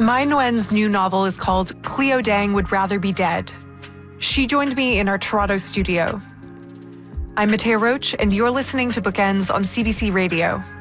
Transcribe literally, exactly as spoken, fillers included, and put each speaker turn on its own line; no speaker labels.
Mai Nguyen's new novel is called Cleo Dang Would Rather Be Dead. She joined me in our Toronto studio. I'm Matea Roach, and you're listening to Bookends on C B C Radio.